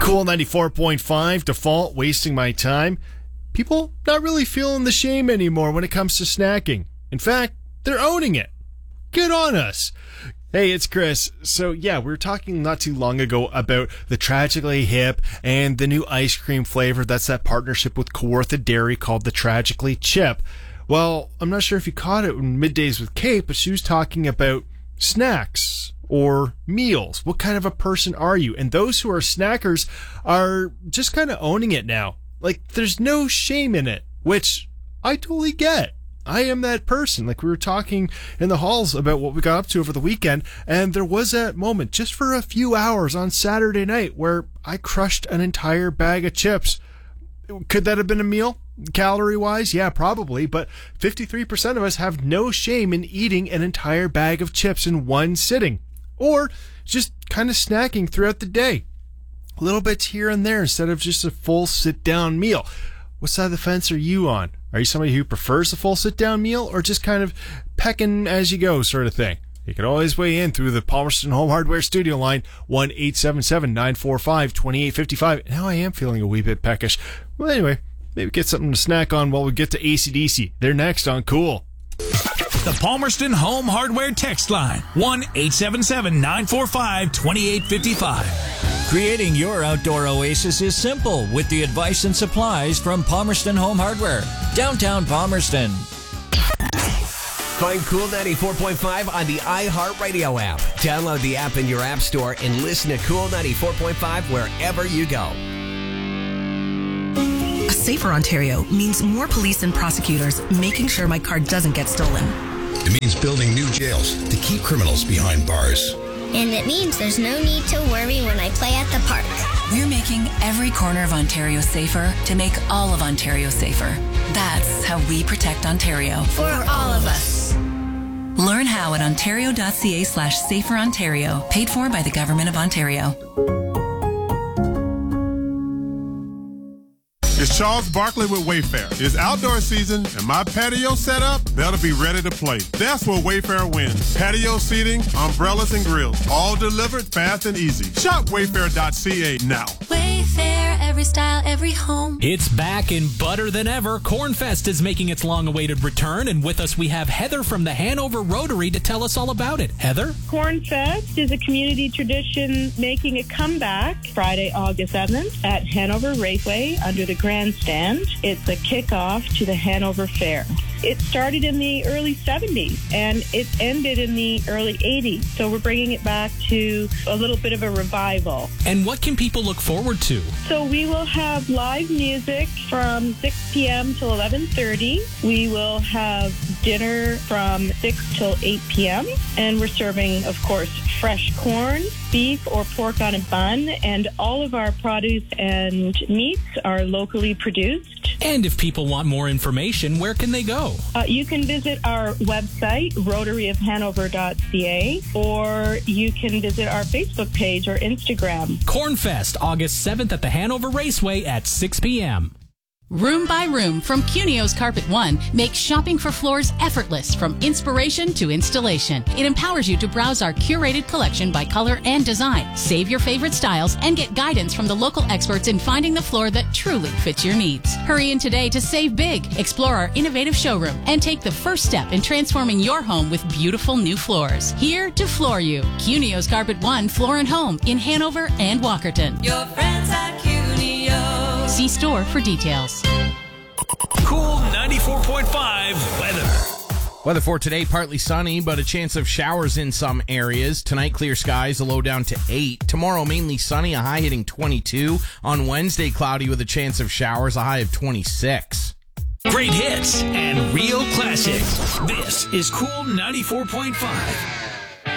Cool 94.5, default, wasting my time. People not really feeling the shame anymore when it comes to snacking. In fact, they're owning it. Good on us. Hey, it's Chris. So yeah, we were talking not too long ago about the Tragically Hip and the new ice cream flavor. That's that partnership with Kawartha Dairy called the Tragically Chip. Well, I'm not sure if you caught it in Middays with Kate, but she was talking about snacks or meals. What kind of a person are you? And those who are snackers are just kind of owning it now. Like, there's no shame in it, which I totally get. I am that person. Like, we were talking in the halls about what we got up to over the weekend, and there was that moment just for a few hours on Saturday night where I crushed an entire bag of chips. Could that have been a meal? Calorie-wise? Yeah, probably, but 53% of us have no shame in eating an entire bag of chips in one sitting. Or just kind of snacking throughout the day. Little bits here and there instead of just a full sit-down meal. What side of the fence are you on? Are you somebody who prefers the full sit-down meal or just kind of pecking as you go sort of thing? You can always weigh in through the Palmerston Home Hardware studio line, 1-877-945-2855. Now I am feeling a wee bit peckish. Well, anyway, maybe get something to snack on while we get to AC/DC. They're next on Cool. The Palmerston Home Hardware text line, 1-877-945-2855. Creating your outdoor oasis is simple with the advice and supplies from Palmerston Home Hardware, downtown Palmerston. Find Cool 94.5 on the iHeartRadio app. Download the app in your app store and listen to Cool 94.5 wherever you go. A safer Ontario means more police and prosecutors making sure my car doesn't get stolen. It means building new jails to keep criminals behind bars. And it means there's no need to worry when I play at the park. We're making every corner of Ontario safer to make all of Ontario safer. That's how we protect Ontario. For all of us. Learn how at ontario.ca/saferontario. Paid for by the Government of Ontario. It's Charles Barkley with Wayfair. It's outdoor season, and my patio setup, that'll be ready to play. That's where Wayfair wins. Patio seating, umbrellas, and grills, all delivered fast and easy. Shop wayfair.ca now. Wayfair, every style, every home. It's back and butter than ever. Cornfest is making its long-awaited return, and with us we have Heather from the Hanover Rotary to tell us all about it. Heather? Cornfest is a community tradition making a comeback Friday, August 7th at Hanover Raceway under the grandstand. It's a kickoff to the Hanover Fair. It started in the early 70s and it ended in the early 80s. So we're bringing it back to a little bit of a revival. And what can people look forward to? So we will have live music from 6 p.m. till 11:30. We will have dinner from 6 till 8 p.m. And we're serving, of course, fresh corn, beef or pork on a bun, and all of our produce and meats are locally produced. And if people want more information, where can they go? You can visit our website, rotaryofhanover.ca, or you can visit our Facebook page or Instagram. Cornfest, August 7th at the Hanover Raceway at 6 p.m. Room by Room from Cunio's Carpet One makes shopping for floors effortless from inspiration to installation. It empowers you to browse our curated collection by color and design, save your favorite styles, and get guidance from the local experts in finding the floor that truly fits your needs. Hurry in today to save big, explore our innovative showroom, and take the first step in transforming your home with beautiful new floors. Here to floor you. Cunio's Carpet One Floor and Home in Hanover and Walkerton. Your friends at Cunio. See store for details. Cool 94.5 weather. Weather for today, partly sunny, but a chance of showers in some areas. Tonight, clear skies, a low down to 8. Tomorrow, mainly sunny, a high hitting 22. On Wednesday, cloudy with a chance of showers, a high of 26. Great hits and real classics. This is Cool 94.5.